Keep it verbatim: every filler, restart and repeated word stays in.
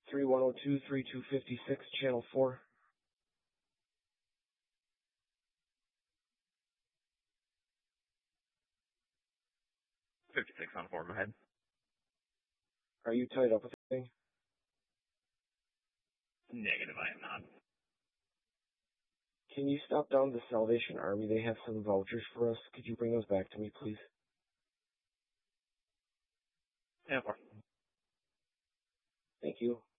three one zero two, three two five six, Channel four. fifty-six on four, go ahead. Are you tied up with anything? Negative, I am not. Can you stop down to the Salvation Army? They have some vouchers for us. Could you bring those back to me, please? Yeah, of course. Thank you.